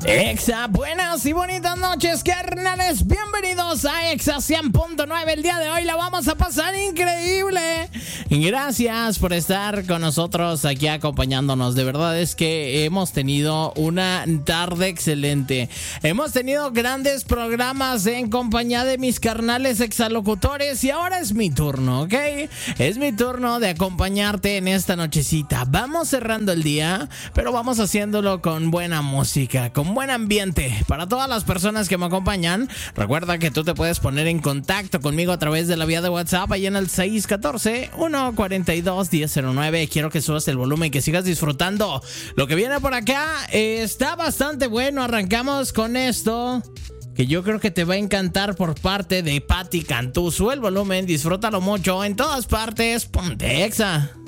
Exa, buenas y bonitas noches, carnales. Bienvenidos a Exa 100.9. El día de hoy la vamos a pasar increíble. Gracias por estar con nosotros aquí acompañándonos. De verdad es que hemos tenido una tarde excelente. Hemos tenido grandes programas en compañía de mis carnales exalocutores. Y ahora es mi turno, ¿ok? Es mi turno de acompañarte en esta nochecita. Vamos cerrando el día, pero vamos haciéndolo con buena música, con buen ambiente. Para todas las personas que me acompañan, recuerda que tú te puedes poner en contacto conmigo a través de la vía de WhatsApp ahí en el 614-142-1009. Quiero que subas el volumen y que sigas disfrutando. Lo que viene por acá está bastante bueno. Arrancamos con esto que yo creo que te va a encantar por parte de Patti Cantú. Sube el volumen, disfrútalo mucho. En todas partes, ponte Exa.